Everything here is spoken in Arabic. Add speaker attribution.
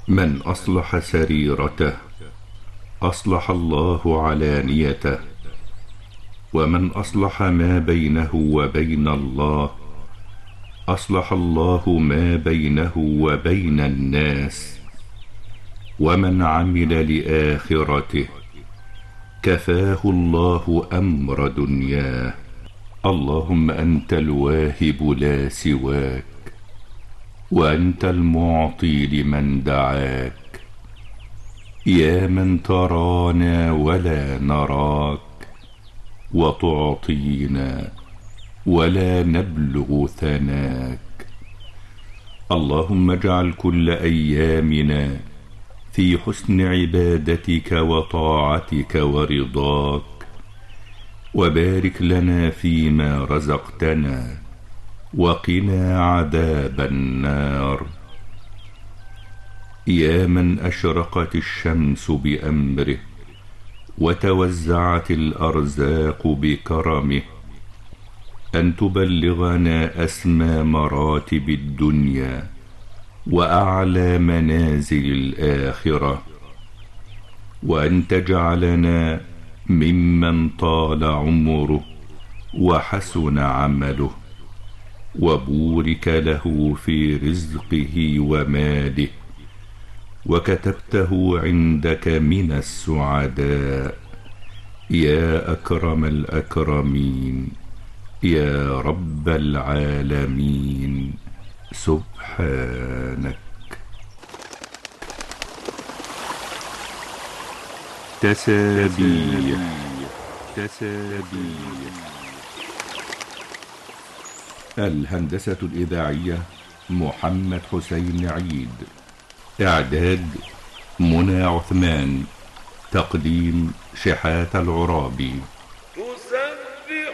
Speaker 1: من أصلح سريرته أصلح الله علانيته، ومن أصلح ما بينه وبين الله أصلح الله ما بينه وبين الناس. ومن عمل لآخرته كفاه الله أمر دنياه. اللهم أنت الواهب لا سواك، وأنت المعطي لمن دعاك، يا من ترانا ولا نراك، وتعطينا ولا نبلغ ثناك. اللهم اجعل كل أيامنا في حسن عبادتك وطاعتك ورضاك، وبارك لنا فيما رزقتنا، وقنا عذاب النار. يا من أشرقت الشمس بأمره، وتوزعت الأرزاق بكرمه، أن تبلغنا أسمى مراتب الدنيا وأعلى منازل الآخرة، وأن تجعلنا ممن طال عمره وحسن عمله، وبورك له في رزقه وماله، وكتبته عندك من السعداء، يا أكرم الأكرمين، يا رب العالمين. سبحانك. تسابيح. الهندسة الإذاعية محمد حسين عيد. إعداد منى عثمان. تقديم شحات العرابي.